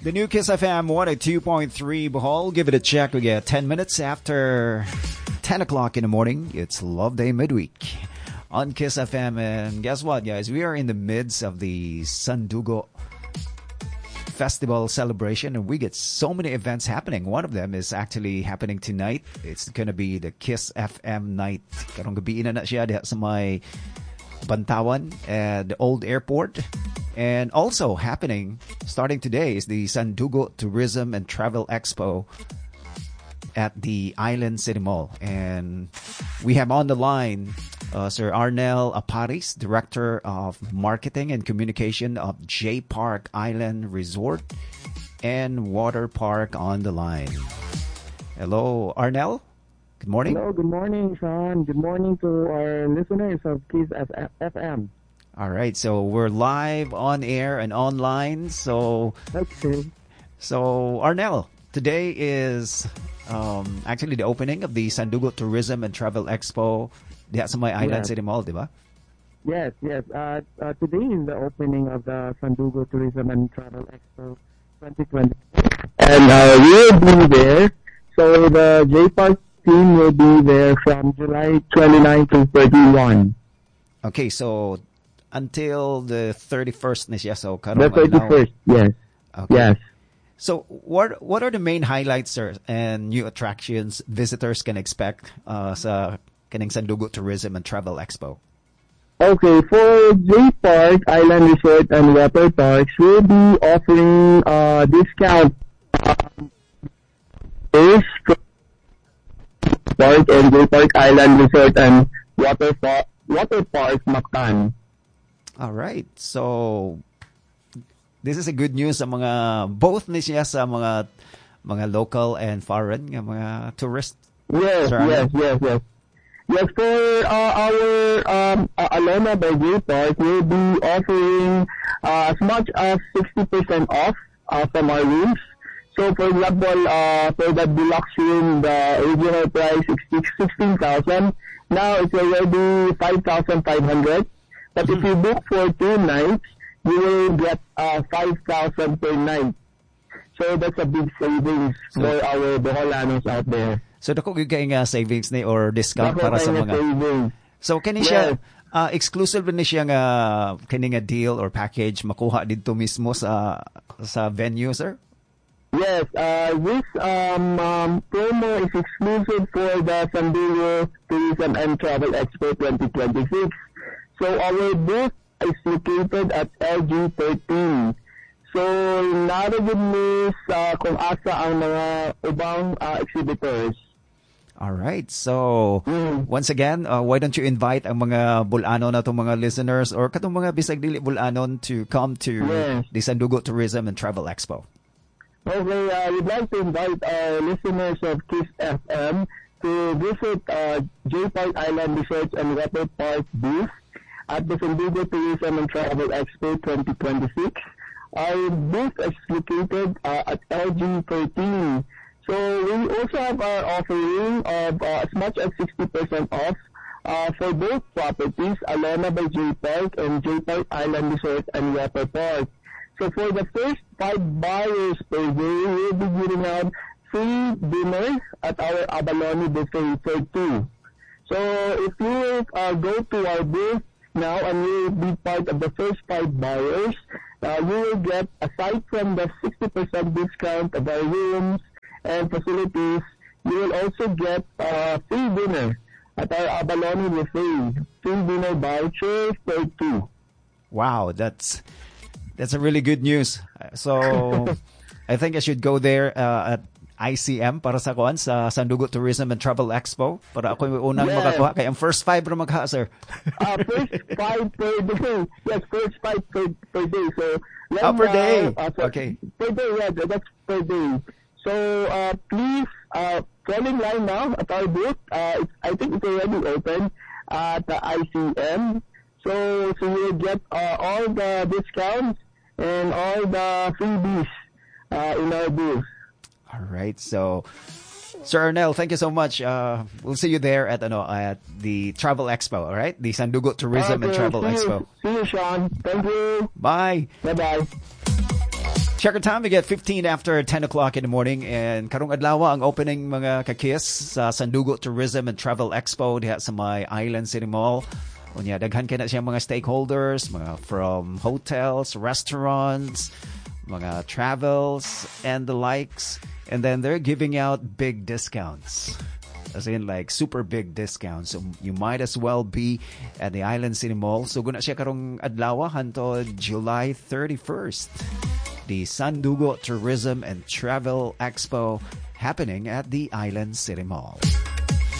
The new Kiss FM 102.3 Bohol. Give it a check. We get 10 minutes after 10 o'clock in the morning. It's Love Day midweek on Kiss FM. And guess what, guys? We are in the midst of the Sandugo Festival celebration, and we get so many events happening. One of them is actually happening tonight. It's going to be the Kiss FM night. Karong gabi na siya diha sa may Bantawan at the old airport. And also happening, starting today, is the Sandugo Tourism and Travel Expo at the Island City Mall. And we have on the line Sir Arnel Aparis, Director of Marketing and Communication of J Park Island Resort and Water Park on the line. Hello, Arnel. Good morning. Hello, good morning, Sean. Good morning to our listeners of Kiss FM. All right, so we're live on air and online. So, okay. So Arnel, today is actually the opening of the Sandugo Tourism and Travel Expo diha sa may Island City Mall, di ba? Yes. Today is the opening of the Sandugo Tourism and Travel Expo 2020. And we'll be there. So the J Park team will be there from July 29 to 31. Okay, so until the 31st na siya. So the 31st, yes. Okay. Yes. So what are the main highlights, sir, and new attractions visitors can expect sa kaning Sandugo Tourism and Travel Expo? Okay, for J Park Island Resort and Water Parks, we'll be offering discount Park and J Park Island Resort and Water Park Mactan. All right. So this is a good news sa mga both ni siya sa mga local and foreign mga tourists. Yes. Yes, for our Alona by J Park, we'll be offering as much as 60% off from our rooms. So, for example, for the deluxe room, the original price is 16,000. Now it's already 5,500. But if you book for 2 nights, you will get 5,000 per night. So that's a big savings for our Boholanos out there. So dako gyud kay nga savings ni or discount para sa mga savings. So kani siya exclusive ni siya nga kani nga deal or package makuha didto mismo sa venue, sir? Yes, this promo is exclusive for the Sandugo Tourism and Travel Expo 2026. So our booth is located at LG13. So naragid ni sa kung asa ang mga ubang exhibitors. All right. So once again, why don't you invite ang mga Bulanon na itong mga listeners or katong mga bisag dili Bulanon to come to the Sandugo Tourism and Travel Expo? Okay, we'd like to invite our listeners of Kiss FM to visit J Park Island Resort and Water Park booth at the Sandugo Tourism and Travel Expo 2026. Our booth is located at LG13. So we also have our offering of as much as 60% off for both properties, Alona by J Park and J Park Island Resort and Water Park. So for the first 5 buyers per day, we'll be giving out free dinner at our Abalone buffet for 2. So if you go to our booth now and you will be part of the first 5 buyers, you will get, aside from the 60% discount of our rooms and facilities, you will also get free dinner at our Abalone buffet, free dinner voucher for 2. Wow, that's a really good news. So I think I should go there at ICM para sa kuan sa Sandugo Tourism and Travel Expo para ako yung unang makakuha kay ang first 5 ra magha, sir. First 5 per day. Yes, first 5 per day. So per day. Okay. Per day, yeah, that's per day. So please fall in line now at our booth. I think it's already open at the ICM. So you will get all the discounts and all the freebies in our booth. All right. So, Sir Arnel, thank you so much. We'll see you there at the Travel Expo. All right, the Sandugo Tourism and Travel Expo. See you, Sean. Thank you. Bye. Bye-bye. Check our time. We get 15 after 10 o'clock in the morning. And karong adlaw ang opening mga kakis sa Sandugo Tourism and Travel Expo diha sa may Island City Mall. Unya, daghan ka na siya mga stakeholders, mga from hotels, restaurants, mga travels, and the likes. And then they're giving out big discounts. As in like super big discounts. So you might as well be at the Island City Mall. So guna siya karong adlaw hanto July 31st. The Sandugo Tourism and Travel Expo happening at the Island City Mall.